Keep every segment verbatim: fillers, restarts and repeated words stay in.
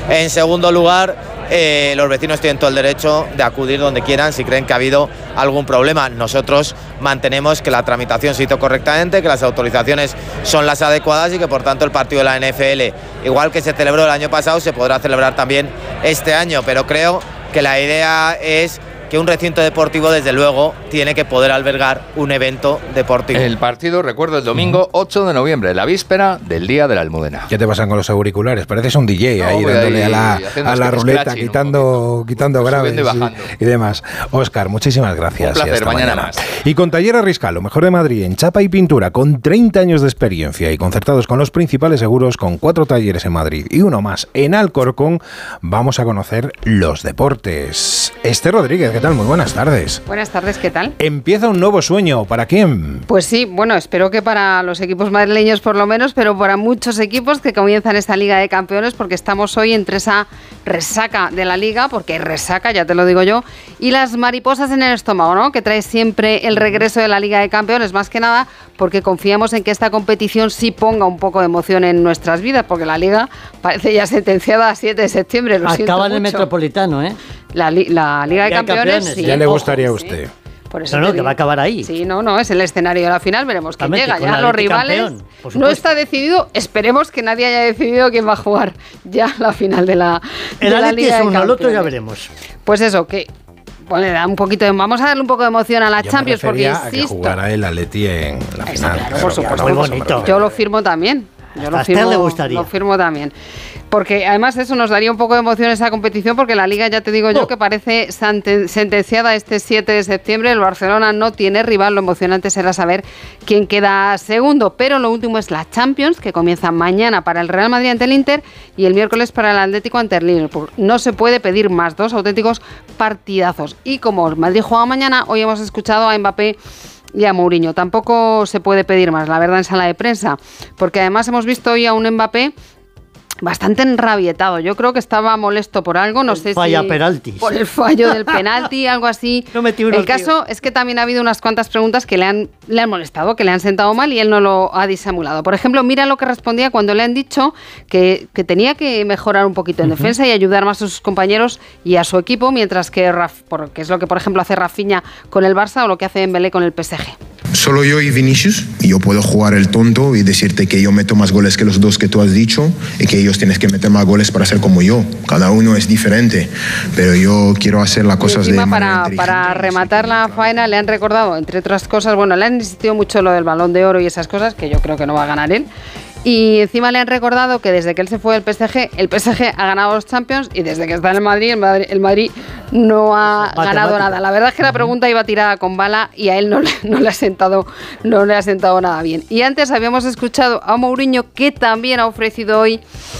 En segundo lugar, eh, los vecinos tienen todo el derecho de acudir donde quieran si creen que ha habido algún problema. Nosotros mantenemos que la tramitación se hizo correctamente, que las autorizaciones son las adecuadas y que por tanto el partido de la N F L, igual que se celebró el año pasado, se podrá celebrar también este año, pero creo que la idea es que un recinto deportivo, desde luego, tiene que poder albergar un evento deportivo. El partido, recuerdo, el domingo ocho de noviembre, la víspera del Día de la Almudena. ¿Qué te pasan con los auriculares? Pareces un D J no, ahí dándole ahí, a la, a la ruleta, scratching, quitando, quitando graves y, y demás. Óscar, muchísimas gracias. Un placer, mañana, mañana más. Y con Taller Arriscal, lo mejor de Madrid, en chapa y pintura, con treinta años de experiencia y concertados con los principales seguros, con cuatro talleres en Madrid y uno más en Alcorcón, vamos a conocer los deportes. Esther Rodríguez, ¿qué tal? Muy buenas tardes. Buenas tardes, ¿qué tal? Empieza un nuevo sueño. ¿Para quién? Pues sí, bueno, espero que para los equipos madrileños por lo menos, pero para muchos equipos que comienzan esta Liga de Campeones, porque estamos hoy entre esa resaca de la Liga, porque hay resaca, ya te lo digo yo, y las mariposas en el estómago, ¿no? Que trae siempre el regreso de la Liga de Campeones, más que nada porque confiamos en que esta competición sí ponga un poco de emoción en nuestras vidas, porque la Liga parece ya sentenciada a siete de septiembre, lo siento Acaba en el mucho. Metropolitano, ¿eh? La, li, la Liga de Liga Campeones, Campeones sí. Ya le gustaría Ojo, a usted. Sí. Por eso no, no, que va a acabar ahí. Sí, no, no, es el escenario de la final, veremos quién llega. Ya los rivales, campeón, no está decidido, esperemos que nadie haya decidido quién va a jugar ya la final de la, de el la Atleti Liga es de uno, Campeones. el otro ya veremos. Pues eso, que bueno, da un poquito de, vamos a darle un poco de emoción a la Yo Champions, porque a que insisto. jugara el Atleti en la Eso, final. claro, Claro, por supuesto. Muy bonito. Yo lo firmo también. Yo lo A Esther firmo, le gustaría. lo firmo también. Porque además eso nos daría un poco de emoción esa competición, porque la Liga, ya te digo yo, oh. que parece sentenciada este siete de septiembre. El Barcelona no tiene rival, lo emocionante será saber quién queda segundo. Pero lo último es la Champions, que comienza mañana para el Real Madrid ante el Inter y el miércoles para el Atlético ante el Liverpool. No se puede pedir más, dos auténticos partidazos. Y como el Madrid juega mañana, hoy hemos escuchado a Mbappé y a Mourinho. Tampoco se puede pedir más, la verdad, en sala de prensa, porque además hemos visto hoy a un Mbappé bastante enrabietado. Yo creo que estaba molesto por algo, no el sé falla si penaltis. por el fallo del penalti, algo así. No metió uno, el caso tío. es que también ha habido unas cuantas preguntas que le han, le han molestado, que le han sentado mal y él no lo ha disimulado. Por ejemplo, mira lo que respondía cuando le han dicho que, que tenía que mejorar un poquito en uh-huh. defensa y ayudar más a sus compañeros y a su equipo, mientras que, Raf, que es lo que, por ejemplo, hace Rafinha con el Barça o lo que hace Dembélé con el P S G. Solo yo y Vinicius, y yo puedo jugar el tonto y decirte que yo meto más goles que los dos que tú has dicho y que ellos tienes que meter más goles para ser como yo. Cada uno es diferente, pero yo quiero hacer las cosas de manera para, para rematar la faena le han recordado, entre otras cosas, bueno, le han insistido mucho lo del Balón de Oro y esas cosas, que yo creo que no va a ganar él. Y encima le han recordado que desde que él se fue del P S G, el P S G ha ganado los Champions y desde que está en el Madrid, el Madrid, el Madrid no ha Matemática. ganado nada. La verdad es que la pregunta iba tirada con bala y a él no le, no le ha sentado, no le ha sentado nada bien. Y antes habíamos escuchado a Mourinho, que también ha ofrecido hoy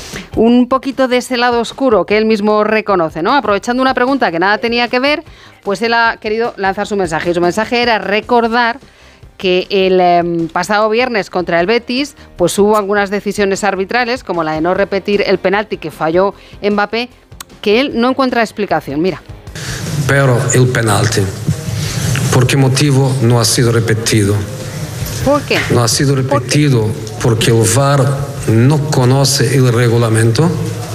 un poquito de ese lado oscuro que él mismo reconoce, ¿no? Aprovechando una pregunta que nada tenía que ver, pues él ha querido lanzar su mensaje. Y su mensaje era recordar que el eh, pasado viernes contra el Betis pues hubo algunas decisiones arbitrales, como la de no repetir el penalti que falló Mbappé, que él no encuentra explicación. Mira. Pero el penalti, ¿por qué motivo no ha sido repetido? ¿Por qué? No ha sido repetido ¿Por porque el V A R no conoce el reglamento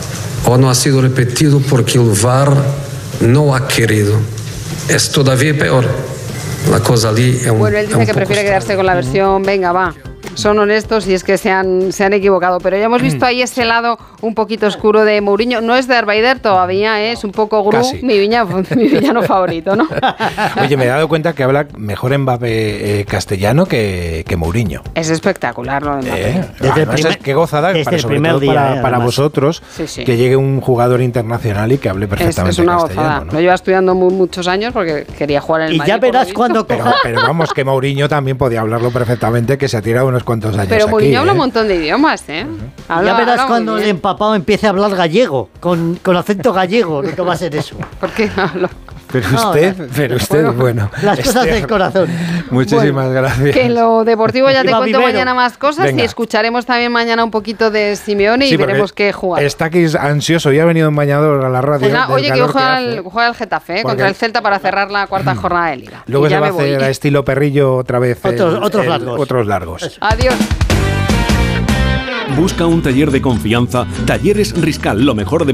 o no ha sido repetido porque el V A R no ha querido. Es todavía peor. La cosa allí es un, bueno, él dice que prefiere quedarse con la versión, venga, va, son honestos y es que se han, se han equivocado, pero ya hemos visto ahí ese lado un poquito oscuro de Mourinho. No es Darth Vader todavía, ¿eh? Es un poco Gru, mi, viña, mi villano favorito, ¿no? Oye, me he dado cuenta que habla mejor Mbappé eh, castellano que, que Mourinho. Es espectacular lo de Mbappé. Eh, desde el primer, es qué gozada para, sobre todo día, para, eh, para vosotros, sí, sí. que llegue un jugador internacional y que hable perfectamente es, es una castellano. Gozada. ¿No? Lo lleva estudiando muy, muchos años porque quería jugar en el y Madrid. Y ya verás cuando pero, pero vamos, que Mourinho también podía hablarlo perfectamente, que se ha tirado unos cuantos años Pero Mourinho aquí, habla ¿eh? un montón de idiomas, ¿eh? Uh-huh. Habla, ya verás cuando el empapado empiece a hablar gallego, con, con acento gallego, lo que va a ser eso. ¿Por qué hablo? Pero usted, no, pero usted, bueno, bueno las cosas Esther, del corazón. Muchísimas bueno, gracias. Que en lo deportivo ya te cuento Vivero. mañana más cosas. Venga. Y escucharemos también mañana un poquito de Simeone y sí, veremos qué jugar. Está aquí ansioso, ya ha venido en bañador a la radio. Pues nada, oye, que hoy juega, que el, juega el Getafe, ¿eh? Contra el Celta para cerrar la cuarta jornada de Liga. Luego y se va a hacer a estilo perrillo otra vez. Otros, el, otros el, largos. Otros largos. Eso. Adiós. Busca un taller de confianza. Talleres Riscal, lo mejor de